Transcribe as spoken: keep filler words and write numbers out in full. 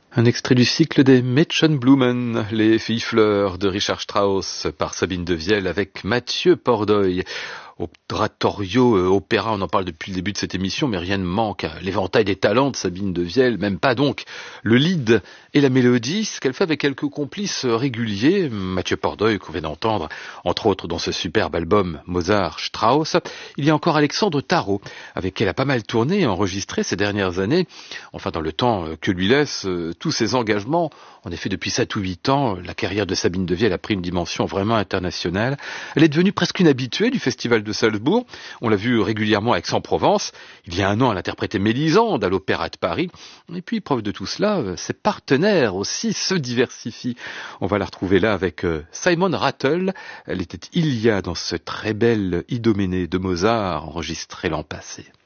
Un extrait du cycle des Mädchenblumen, les filles fleurs de Richard Strauss par Sabine Devielle avec Mathieu Pordeuil. Oratorio, euh, opéra, on en parle depuis le début de cette émission, mais rien ne manque à l'éventail des talents de Sabine Devielle, même pas donc le lead et la mélodie, ce qu'elle fait avec quelques complices réguliers, Mathieu Pordeuil qu'on vient d'entendre, entre autres dans ce superbe album Mozart-Strauss. Il y a encore Alexandre Tarot, avec qui elle a pas mal tourné et enregistré ces dernières années, enfin dans le temps que lui laissent euh, tous ses engagements. En effet, depuis sept ou huit ans, la carrière de Sabine Devielle a pris une dimension vraiment internationale. Elle est devenue presque une habituée du Festival de Salzbourg. On l'a vu régulièrement à Aix-en-Provence. Il y a un an, elle interprétait Mélisande à l'Opéra de Paris. Et puis, preuve de tout cela, ses partenaires aussi se diversifient. On va la retrouver là avec Simon Rattle. Elle était Ilia dans ce très bel Idoménée de Mozart enregistré l'an passé.